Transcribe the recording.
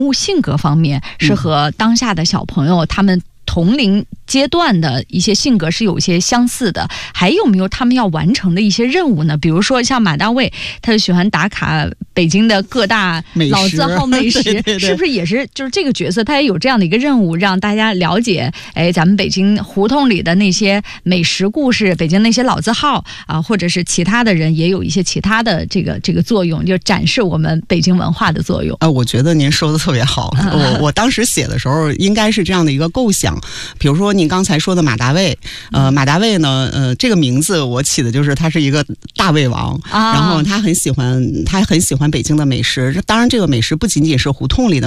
物性格方面是和当下的小朋友他们同龄阶段的一些性格是有一些相似的，还有没有他们要完成的一些任务呢？比如说像马大卫，他就喜欢打卡北京的各大老字号美食， 对对对， 是不是也是就是这个角色他也有这样的一个任务，让大家了解咱们北京胡同里的那些美食故事，北京那些老字号啊，或者是其他的人也有一些其他的这个作用，就展示我们北京文化的作用。 我觉得您说的特别好，我当时写的时候应该是这样的一个构想。比如说您刚才说的马大卫，马大卫呢，这个名字我起的就是他是一个大胃王，然后他很喜欢北京的美食。当然，这个美食不仅仅是胡同里的